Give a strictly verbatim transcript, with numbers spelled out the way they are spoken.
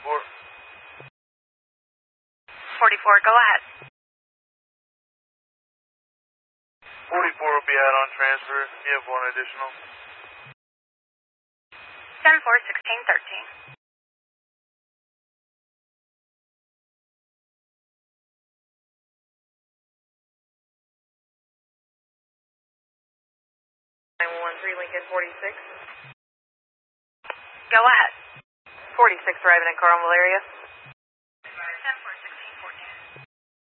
forty-four. forty-four, go ahead. forty-four will be out on transfer. You have one additional. ten four, sixteen thirteen. nine one three Lincoln forty-six. Go ahead. forty-six arriving in Carmel area.